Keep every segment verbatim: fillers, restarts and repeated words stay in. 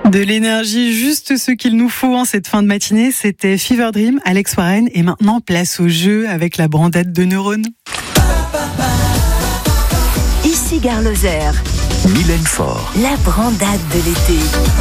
De l'énergie, juste ce qu'il nous faut en cette fin de matinée. C'était Fever Dream, Alex Warren. Et maintenant, place au jeu avec la brandade de neurones. Ici Gare Lozère. Mylène Faure. La brandade de l'été.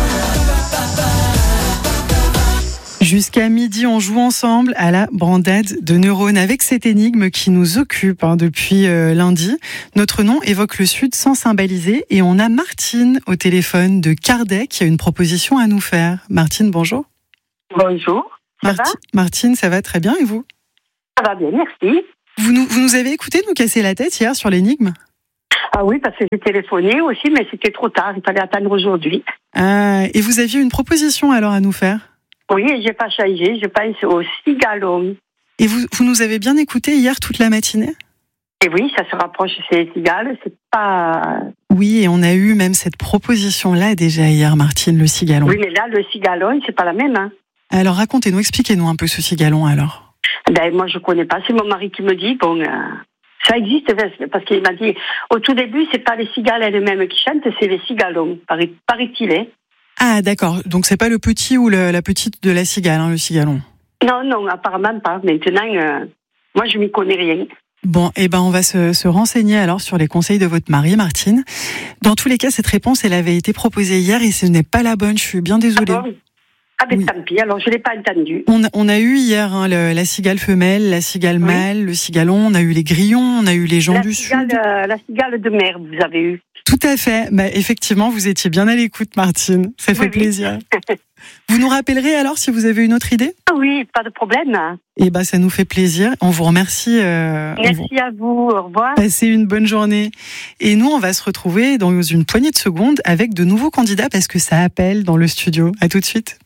Jusqu'à midi, on joue ensemble à la brandade de neurones avec cette énigme qui nous occupe hein, depuis euh, lundi. Notre nom évoque le Sud sans symboliser et on a Martine au téléphone de Cardec qui a une proposition à nous faire. Martine, bonjour. Bonjour. Ça Marti- va Martine, ça va très bien et vous ? Ça va bien, merci. vous nous, vous nous avez écouté nous casser la tête hier sur l'énigme ? Ah oui, parce que j'ai téléphoné aussi, mais c'était trop tard, il fallait attendre aujourd'hui. Ah, et vous aviez une proposition alors à nous faire ? Oui, et j'ai pas changé, je pense au cigalon. Et vous, vous nous avez bien écouté hier toute la matinée ? Et oui, ça se rapproche, c'est cigale, c'est pas... Oui, et on a eu même cette proposition-là déjà hier, Martine, le cigalon. Oui, mais là, le cigalon, c'est pas la même, hein. Alors racontez-nous, expliquez-nous un peu ce cigalon alors. Ben, moi, je connais pas, c'est mon mari qui me dit, bon... Euh... Ça existe, parce qu'il m'a dit, au tout début, c'est pas les cigales elles-mêmes qui chantent, c'est les cigalons, paraît-il. Hein. Ah, d'accord. Donc, c'est pas le petit ou le, la petite de la cigale, hein, le cigalon. Non, non, apparemment pas. Maintenant, euh, moi, je m'y connais rien. Bon, eh ben, on va se, se renseigner alors sur les conseils de votre mari, Martine. Dans tous les cas, cette réponse, elle avait été proposée hier et ce n'est pas la bonne. Je suis bien désolée. Ah bon ? Ah ben Oui. tant pis, alors je l'ai pas entendu. On a, on a eu hier hein, le, la cigale femelle, la cigale Oui. mâle, le cigalon, on a eu les grillons, on a eu les gens La du cigale, Sud. euh, la cigale de mer, vous avez eu. Tout à fait. Bah, effectivement, vous étiez bien à l'écoute, Martine. Ça fait Oui, oui. plaisir. Vous nous rappellerez alors si vous avez une autre idée ? Ah oui, pas de problème. Eh ben, ça nous fait plaisir. On vous remercie. Euh, on vous- Merci à vous, au revoir. Passez une bonne journée. Et nous, on va se retrouver dans une poignée de secondes avec de nouveaux candidats parce que ça appelle dans le studio. À tout de suite.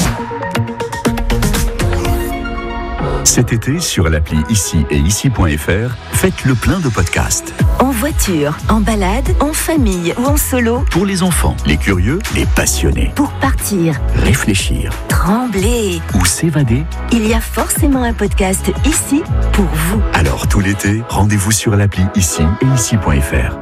Cet été, sur l'appli Ici et Ici.fr, faites le plein de podcasts. En voiture, en balade, en famille ou en solo. Pour les enfants, les curieux, les passionnés. Pour partir, Réfléchir trembler. ou s'évader. Il y a forcément un podcast ici pour vous. Alors tout l'été, rendez-vous sur l'appli Ici et Ici.fr.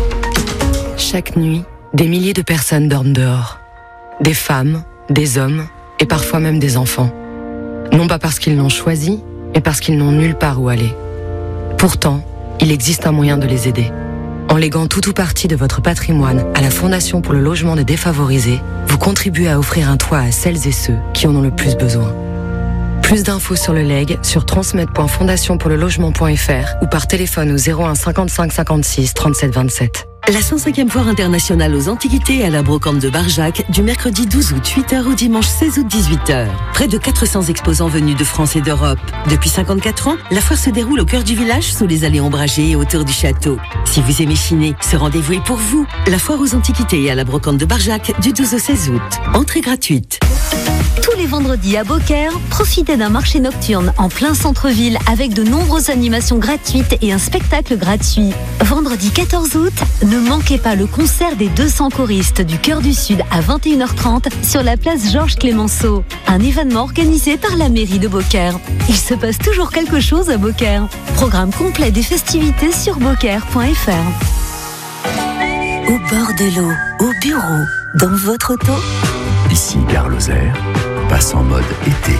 Chaque nuit, des milliers de personnes dorment dehors. Des femmes, des hommes et parfois même des enfants. Non pas parce qu'ils l'ont choisi, mais parce qu'ils n'ont nulle part où aller. Pourtant, il existe un moyen de les aider. En léguant tout ou partie de votre patrimoine à la Fondation pour le logement des défavorisés, vous contribuez à offrir un toit à celles et ceux qui en ont le plus besoin. Plus d'infos sur le legs sur transmettre point fondation pour le logement point f r ou par téléphone au zéro un cinquante-cinq cinquante-six trente-sept vingt-sept. La cent cinquième foire internationale aux antiquités à la brocante de Barjac du mercredi douze août huit heures au dimanche seize août dix-huit heures. Près de quatre cents exposants venus de France et d'Europe. Depuis cinquante-quatre ans, la foire se déroule au cœur du village sous les allées ombragées et autour du château. Si vous aimez chiner, ce rendez-vous est pour vous. La foire aux antiquités à la brocante de Barjac du douze au seize août. Entrée gratuite. Tous les vendredis à Beaucaire, profitez d'un marché nocturne en plein centre-ville avec de nombreuses animations gratuites et un spectacle gratuit. Vendredi quatorze août, ne manquez pas le concert des deux cents choristes du Cœur du Sud à vingt et une heures trente sur la place Georges Clémenceau. Un événement organisé par la mairie de Beaucaire. Il se passe toujours quelque chose à Beaucaire. Programme complet des festivités sur beaucaire point f r. Au bord de l'eau, au bureau, dans votre auto. Ici, Gare Lozère, passe en mode été.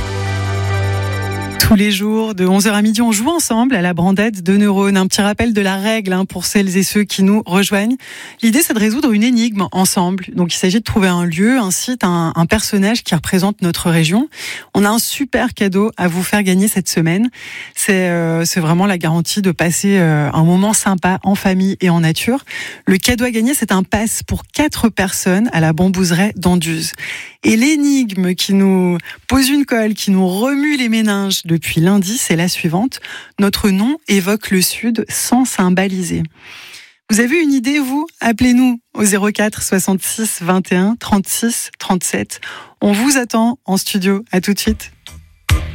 Tous les jours, de onze heures à midi, on joue ensemble à la brandade de neurones. Un petit rappel de la règle hein, pour celles et ceux qui nous rejoignent. L'idée, c'est de résoudre une énigme ensemble. Donc, il s'agit de trouver un lieu, un site, un, un personnage qui représente notre région. On a un super cadeau à vous faire gagner cette semaine. C'est, euh, c'est vraiment la garantie de passer euh, un moment sympa en famille et en nature. Le cadeau à gagner, c'est un pass pour quatre personnes à la Bambouseraie d'Anduze. Et l'énigme qui nous pose une colle, qui nous remue les méninges depuis lundi, c'est la suivante. Notre nom évoque le Sud sans symboliser. Vous avez une idée, vous ? Appelez-nous au zéro quatre soixante-six vingt et un trente-six trente-sept. On vous attend en studio. À tout de suite.